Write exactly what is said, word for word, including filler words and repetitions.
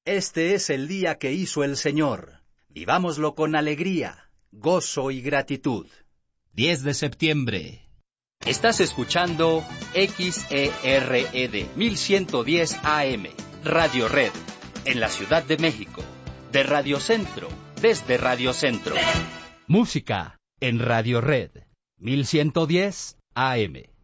Este es el día que hizo el Señor. Vivámoslo con alegría, gozo y gratitud. diez de septiembre. Estás escuchando X E R E D mil ciento diez A M, Radio Red, en la Ciudad de México. De Radio Centro, desde Radio Centro. Música en Radio Red, mil ciento diez A M.